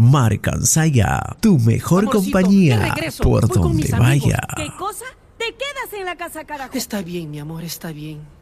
Marcansaya, tu mejor Amorcito, compañía te regreso. por Voy con donde mis amigos. vaya. ¿Qué cosa? Te quedas en la casa, carajo. Está bien, mi amor, está bien.